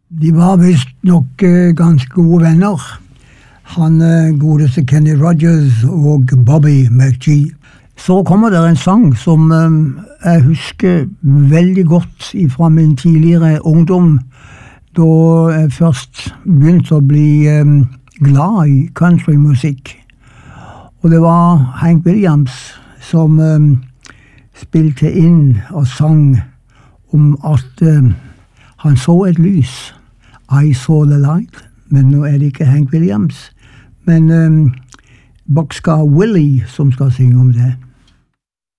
De var visst nok ganske gode venner. Han godeste Kenny Rogers og Bobby McGee. Så kommer det en sang som jeg husker veldig godt fra min tidligere ungdom, da jeg først begynte å bli glad i countrymusikk. Og det var Hank Williams som spilte inn og sang om at han så et lys. I saw the light. Men nå er det ikke Hank Williams, men Boxcar Willie som skal synge om det.